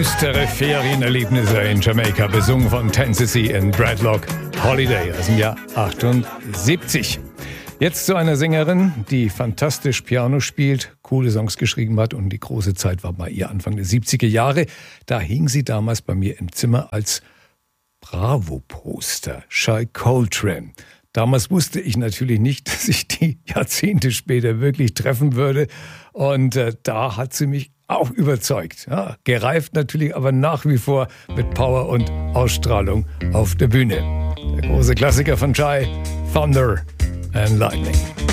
düstere Ferienerlebnisse in Jamaika, besungen von Tennessee in Bradlock Holiday aus dem Jahr 78. Jetzt zu einer Sängerin, die fantastisch Piano spielt, coole Songs geschrieben hat, und die große Zeit war bei ihr Anfang der 70er Jahre. Da hing sie damals bei mir im Zimmer als Bravo-Poster, Shai Coltrane. Damals wusste ich natürlich nicht, dass ich die Jahrzehnte später wirklich treffen würde. Und da hat sie mich auch überzeugt. Ja, gereift natürlich, aber nach wie vor mit Power und Ausstrahlung auf der Bühne. Der große Klassiker von Shai, Thunder and Lightning.